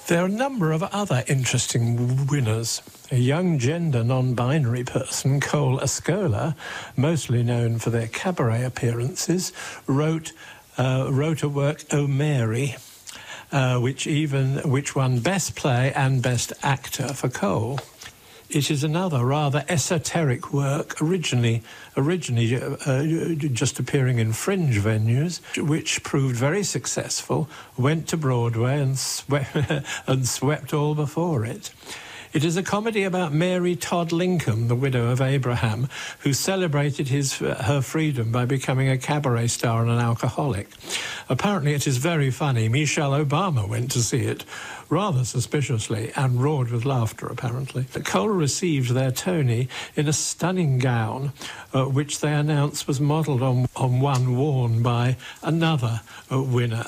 There are a number of other interesting winners. A young gender non-binary person, Cole Escola, mostly known for their cabaret appearances, wrote a work, Oh Mary, which won Best Play and Best Actor for Cole. It is another rather esoteric work, originally just appearing in fringe venues, which proved very successful, went to Broadway and swept all before it. It is a comedy about Mary Todd Lincoln, the widow of Abraham, who celebrated her freedom by becoming a cabaret star and an alcoholic. Apparently it is very funny. Michelle Obama went to see it, rather suspiciously, and roared with laughter, apparently. Cole received their Tony in a stunning gown, which they announced was modelled on one worn by another winner,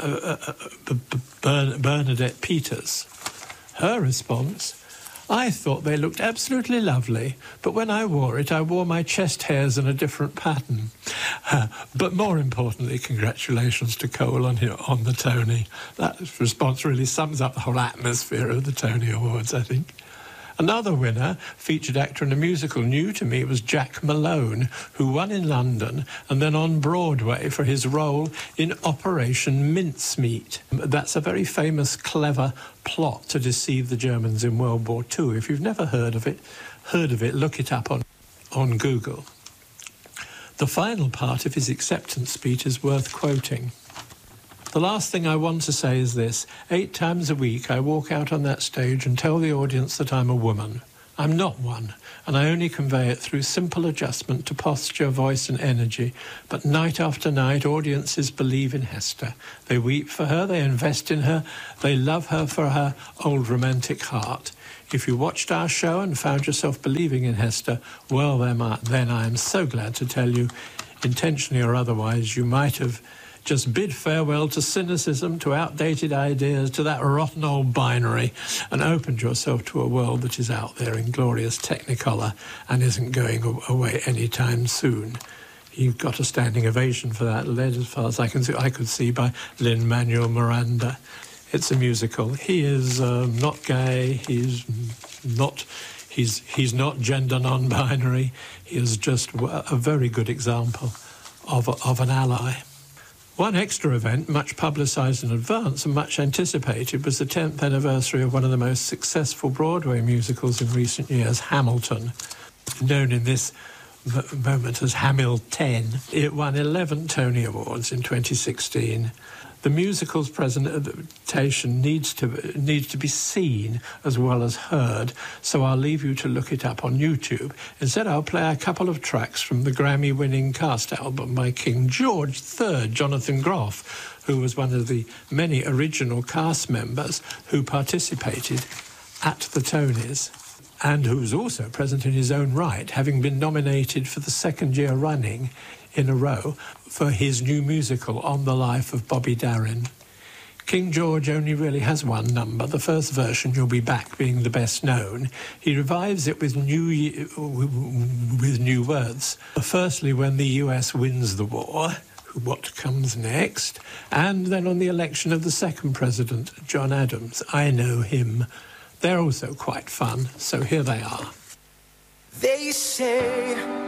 Bernadette Peters. Her response: I thought they looked absolutely lovely, but when I wore it, I wore my chest hairs in a different pattern. But more importantly, congratulations to Cole on the Tony. That response really sums up the whole atmosphere of the Tony Awards, I think. Another winner, featured actor in a musical new to me, was Jack Malone, who won in London and then on Broadway for his role in Operation Mincemeat. That's a very famous, clever plot to deceive the Germans in World War II. If you've never heard of it, look it up on Google. The final part of his acceptance speech is worth quoting. The last thing I want to say is this: 8 times a week I walk out on that stage and tell the audience that I'm a woman. I'm not one, and I only convey it through simple adjustment to posture, voice and energy. But night after night, audiences believe in Hester. They weep for her, they invest in her, they love her for her old romantic heart. If you watched our show and found yourself believing in Hester, well, then I am so glad to tell you, intentionally or otherwise, you might have just bid farewell to cynicism, to outdated ideas, to that rotten old binary, and opened yourself to a world that is out there in glorious technicolor and isn't going away anytime soon. You got a standing ovation for that, led, as far as I could see, by Lin-Manuel Miranda. It's a musical. He is not gay. He's not gender non-binary. He is just a very good example of an ally. One extra event, much publicised in advance and much anticipated, was the 10th anniversary of one of the most successful Broadway musicals in recent years, Hamilton, known in this moment as Hamilton. It won 11 Tony Awards in 2016. The musical's presentation needs to be seen as well as heard, so I'll leave you to look it up on YouTube. Instead, I'll play a couple of tracks from the Grammy-winning cast album by King George III, Jonathan Groff, who was one of the many original cast members who participated at the Tonys, and who was also present in his own right, having been nominated for the second year running in a row for his new musical On the Life of Bobby Darin. King George only really has one number, the first version, You'll Be Back, being the best known. He revives it with new words. Firstly, when the US wins the war, what comes next? And then on the election of the second president, John Adams, I Know Him. They're also quite fun, so here they are. They say